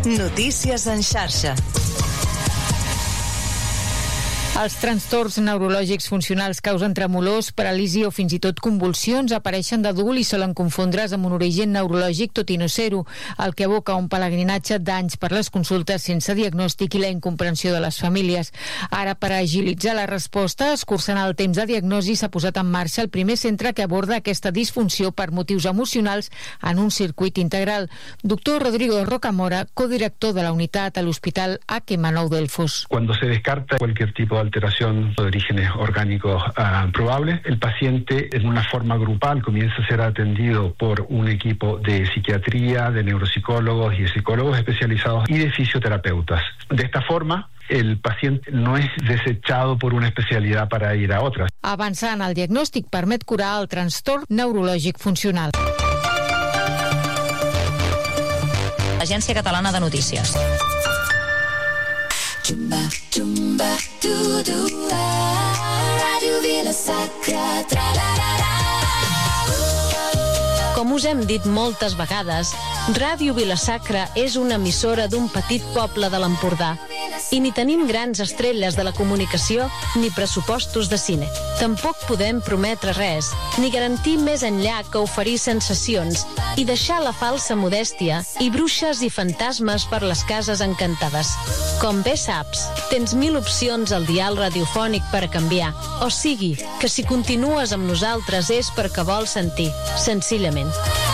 Notícies en xarxa. Els trastorns neurològics funcionals causen tremolors, paràlisi o fins i tot convulsions, apareixen d'adult i solen confondre's amb un origen neurològic tot i no ser-ho, el que aboca a un pelegrinatge d'anys per les consultes sense diagnòstic i la incomprensió de les famílies. Ara, per agilitzar la resposta, escurçant el temps de diagnosi, s'ha posat en marxa el primer centre que aborda aquesta disfunció per motius emocionals en un circuit integral. Doctor Rodrigo Rocamora, codirector de la unitat a l'Hospital H. Manou Delfos. Cuando se descarta cualquier tipo de alteración de orígenes orgánicos probables, el paciente en una forma grupal comienza a ser atendido por un equipo de psiquiatría, de neuropsicólogos y de psicólogos especializados y de fisioterapeutas. De esta forma, el paciente no es desechado por una especialidad para ir a otra. Avançar en el diagnòstic permet curar el trastorn neurològic funcional. Agència Catalana de Notícies. Com us hem dit moltes vegades, Ràdio Vila-sacra és una emissora d'un petit poble de l'Empordà i ni tenim grans estrelles de la comunicació ni pressupostos de cine. Tampoc podem prometre res, ni garantir més enllà que oferir sensacions i deixar la falsa modèstia i bruixes i fantasmes per les cases encantades. Com bé saps, tens 1000 opcions al dial radiofònic per a canviar, o sigui, que si continues amb nosaltres és perquè vols sentir, senzillament.